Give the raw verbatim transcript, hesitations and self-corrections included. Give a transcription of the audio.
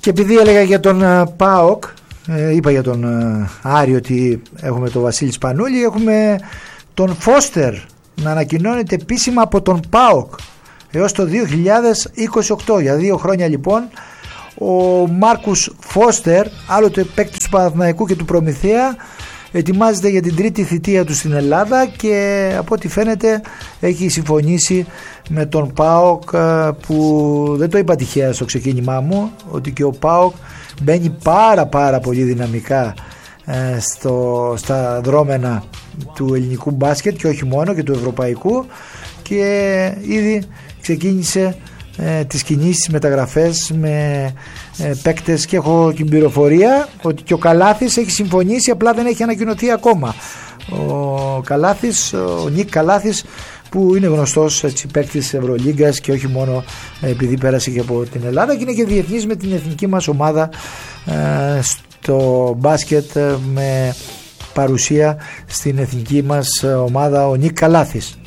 Και επειδή έλεγα για τον ΠΑΟΚ, ε, είπα για τον ε, Άρη ότι έχουμε τον Βασίλη Σπανούλη, έχουμε τον Φώστερ να ανακοινώνεται επίσημα από τον ΠΑΟΚ έως το δύο χιλιάδες είκοσι οκτώ. Για δύο χρόνια λοιπόν ο Μάρκους Φώστερ, άλλοτε παίκτης του Παναθηναϊκού και του Προμηθέα, ετοιμάζεται για την τρίτη θητεία του στην Ελλάδα και από ό,τι φαίνεται έχει συμφωνήσει με τον ΠΑΟΚ, που δεν το είπα τυχαία στο ξεκίνημά μου, ότι και ο ΠΑΟΚ μπαίνει πάρα πάρα πολύ δυναμικά στο, στα δρόμενα του ελληνικού μπάσκετ και όχι μόνο, και του ευρωπαϊκού, και ήδη ξεκίνησε ε, τις κινήσεις, μεταγραφές με ε, παίκτες, και έχω την πληροφορία ότι και ο Καλάθης έχει συμφωνήσει, απλά δεν έχει ανακοινωθεί ακόμα. Ο Καλάθης, ο Νίκ Καλάθης, που είναι γνωστός έτσι, παίκτης Ευρωλίγκας και όχι μόνο ε, επειδή πέρασε και από την Ελλάδα, και είναι και διεθνής με την εθνική μας ομάδα ε, στο μπάσκετ, ε, με παρουσία στην εθνική μας ομάδα ο Νίκ Καλάθης.